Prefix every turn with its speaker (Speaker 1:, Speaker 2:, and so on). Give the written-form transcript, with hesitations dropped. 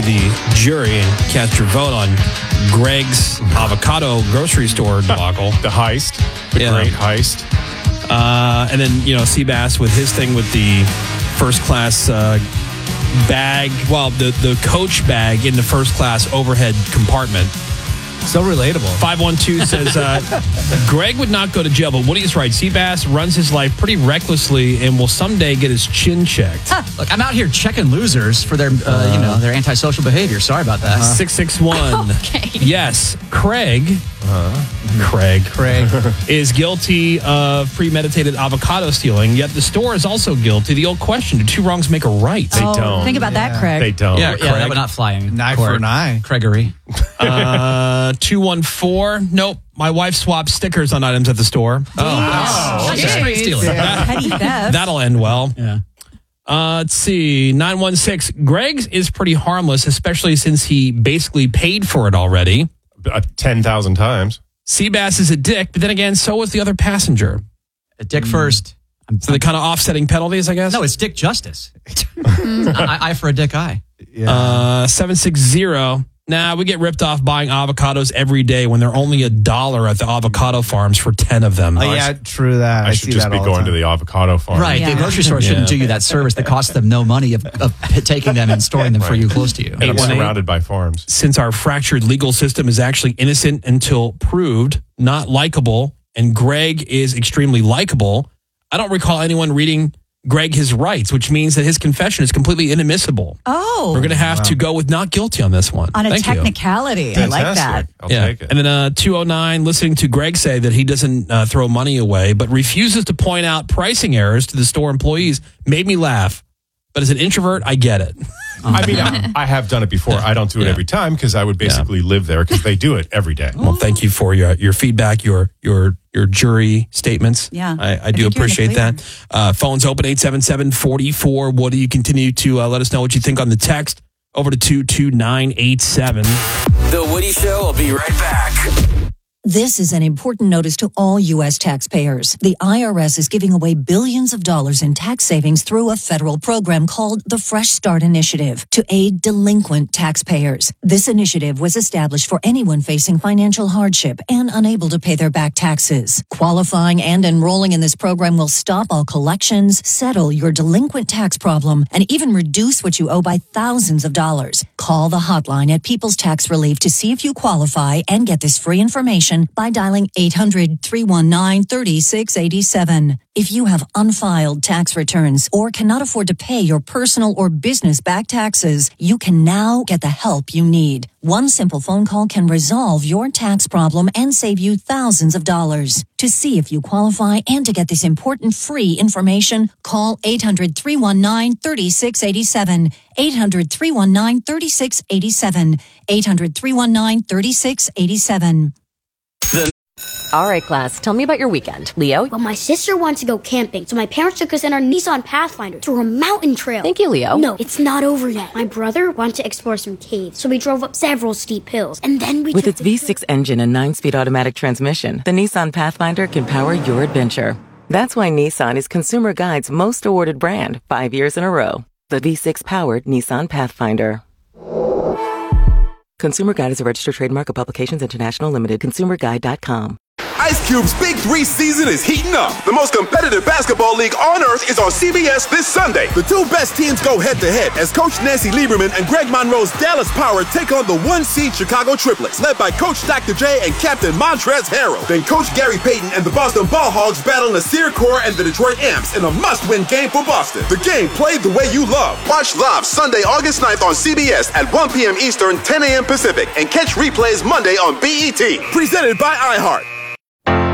Speaker 1: the jury and cast your vote on Greg's avocado grocery store debacle.
Speaker 2: The heist. The great heist.
Speaker 1: And then, Seabass with his thing with the first class bag. Well, the coach bag in the first class overhead compartment.
Speaker 3: So relatable.
Speaker 1: 512 says, Greg would not go to jail, but Woody's right. Seabass runs his life pretty recklessly and will someday get his chin checked.
Speaker 4: Look, I'm out here checking losers for their, their antisocial behavior. Sorry about that.
Speaker 1: 661.
Speaker 5: Okay.
Speaker 1: Yes, Craig is guilty of premeditated avocado stealing, yet the store is also guilty. The old question, do two wrongs make a right?
Speaker 2: They don't.
Speaker 5: Think about that, Craig.
Speaker 2: They don't.
Speaker 4: Yeah, that would not fly in
Speaker 3: An eye
Speaker 4: court.
Speaker 3: for an eye.
Speaker 4: Craigery.
Speaker 1: 214. Nope. My wife swapped stickers on items at the store.
Speaker 4: That's just straight stealing.
Speaker 5: Petty theft.
Speaker 1: That'll end well.
Speaker 4: Yeah.
Speaker 1: Let's see. 916. Greg is pretty harmless, especially since he basically paid for it already.
Speaker 2: 10,000 times.
Speaker 1: Seabass is a dick, but then again, so was the other passenger.
Speaker 4: A dick first.
Speaker 1: So they're kind of offsetting penalties, I guess?
Speaker 4: No, it's dick justice. Eye for a dick eye.
Speaker 1: 760. Nah, we get ripped off buying avocados every day when they're only $1 at the avocado farms for 10 of them.
Speaker 3: Oh, yeah, true that.
Speaker 2: I should
Speaker 3: see
Speaker 2: just
Speaker 3: that
Speaker 2: be
Speaker 3: all the
Speaker 2: going
Speaker 3: time.
Speaker 2: to the avocado farm.
Speaker 4: Right. The grocery store shouldn't do you that service that costs them no money of taking them and storing them for you close to you.
Speaker 2: And I'm
Speaker 1: 818.
Speaker 2: surrounded by farms.
Speaker 1: Since our fractured legal system is actually innocent until proved, not likable, and Greg is extremely likable, I don't recall anyone reading Greg his rights, which means that his confession is completely inadmissible.
Speaker 5: Oh.
Speaker 1: We're going to have to go with not guilty on this one.
Speaker 5: On a
Speaker 1: Thank you.
Speaker 5: technicality. I like that.
Speaker 2: Fantastic. I'll take it.
Speaker 1: And then 209, listening to Greg say that he doesn't throw money away, but refuses to point out pricing errors to the store employees, made me laugh. But as an introvert, I get it.
Speaker 2: I mean, I have done it before. I don't do it every time because I would basically live there because they do it every day.
Speaker 1: Well, thank you for your feedback, your jury statements.
Speaker 5: Yeah.
Speaker 1: I do
Speaker 5: think you're in the
Speaker 1: appreciate that. Phones open 877-44. Woody, you continue to let us know what you think on the text over to 22987.
Speaker 6: The Woody Show will be right back.
Speaker 7: This is an important notice to all U.S. taxpayers. The IRS is giving away billions of dollars in tax savings through a federal program called the Fresh Start Initiative to aid delinquent taxpayers. This initiative was established for anyone facing financial hardship and unable to pay their back taxes. Qualifying and enrolling in this program will stop all collections, settle your delinquent tax problem, and even reduce what you owe by thousands of dollars. Call the hotline at People's Tax Relief to see if you qualify and get this free information by dialing 800-319-3687. If you have unfiled tax returns or cannot afford to pay your personal or business back taxes, you can now get the help you need. One simple phone call can resolve your tax problem and save you thousands of dollars. To see if you qualify and to get this important free information, call 800-319-3687. 800-319-3687. 800-319-3687.
Speaker 8: All right, class, tell me about your weekend. Leo?
Speaker 9: Well, my sister wants to go camping, so my parents took us in our Nissan Pathfinder through a mountain trail.
Speaker 8: Thank you, Leo.
Speaker 9: No, it's not over yet. My brother wanted to explore some caves, so we drove up several steep hills, and then we
Speaker 10: With its V6 engine and 9-speed automatic transmission, the Nissan Pathfinder can power your adventure. That's why Nissan is Consumer Guide's most awarded brand 5 years in a row. The V6-powered Nissan Pathfinder. Consumer Guide is a registered trademark of Publications International Limited. ConsumerGuide.com.
Speaker 11: Ice Cube's Big 3 season is heating up. The most competitive basketball league on earth is on CBS this Sunday. The two best teams go head-to-head as Coach Nancy Lieberman and Greg Monroe's Dallas Power take on the 1-seed Chicago Triplets, led by Coach Dr. J and Captain Montrezl Harrell. Then Coach Gary Payton and the Boston Ball Hogs battle Nasir Kaur and the Detroit Amps in a must-win game for Boston. The game played the way you love. Watch live Sunday, August 9th on CBS at 1 p.m. Eastern, 10 a.m. Pacific, and catch replays Monday on BET. Presented by iHeart.